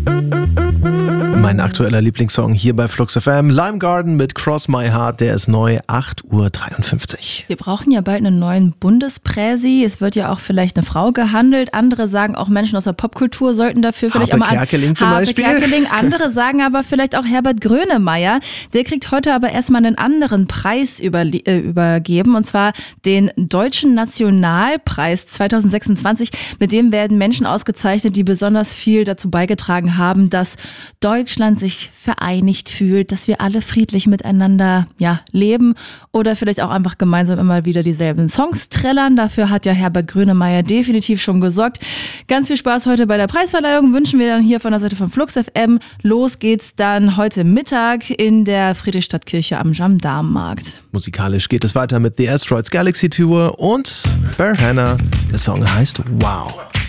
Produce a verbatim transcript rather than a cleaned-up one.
Mein aktueller Lieblingssong hier bei Flux F M, Lime Garden mit Cross My Heart, der ist neu, acht Uhr dreiundfünfzig. Wir brauchen ja bald einen neuen Bundespräsi. Es wird ja auch vielleicht eine Frau gehandelt. Andere sagen auch, Menschen aus der Popkultur sollten dafür vielleicht Harpe auch mal... Kerkeling zum Harpe Beispiel. Kerkeling. Andere sagen aber vielleicht auch Herbert Grönemeyer. Der kriegt heute aber erstmal einen anderen Preis über, äh, übergeben, und zwar den Deutschen Nationalpreis zwanzig sechsundzwanzig. Mit dem werden Menschen ausgezeichnet, die besonders viel dazu beigetragen haben, dass Deutschland sich vereinigt fühlt, dass wir alle friedlich miteinander ja, leben oder vielleicht auch einfach gemeinsam immer wieder dieselben Songs trällern. Dafür hat ja Herbert Grönemeyer definitiv schon gesorgt. Ganz viel Spaß heute bei der Preisverleihung wünschen wir dann hier von der Seite von Flux F M. Los geht's dann heute Mittag in der Friedrichstadtkirche am Gendarmenmarkt. Musikalisch geht es weiter mit The Asteroids Galaxy Tour und Bear Hannah. Der Song heißt Wow.